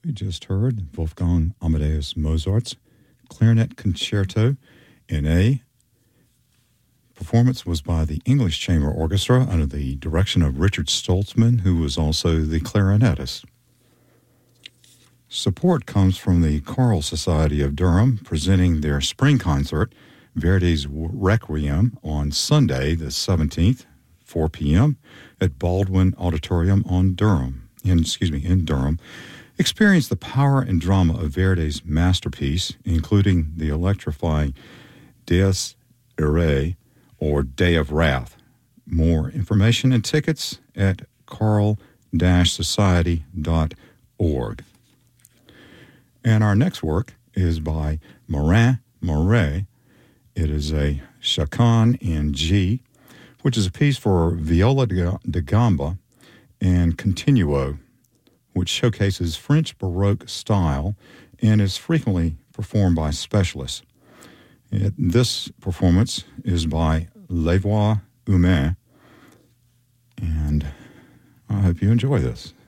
We just heard Wolfgang Amadeus Mozart's Clarinet Concerto in A. Performance was by the English Chamber Orchestra under the direction of Richard Stoltzman, who was also the clarinetist. Support comes from the Choral Society of Durham, presenting their spring concert, Verdi's Requiem, on Sunday, the 17th, 4 p.m., at Baldwin Auditorium in Durham. Experience the power and drama of Verdi's masterpiece, including the electrifying Dies Irae, or Day of Wrath. More information and tickets at choral-society.org. And our next work is by Morin Mouret. It is a chaconne in G, which is a piece for viola da gamba and continuo, which showcases French Baroque style and is frequently performed by specialists. This performance is by Les Voix Humaines, and I hope you enjoy this.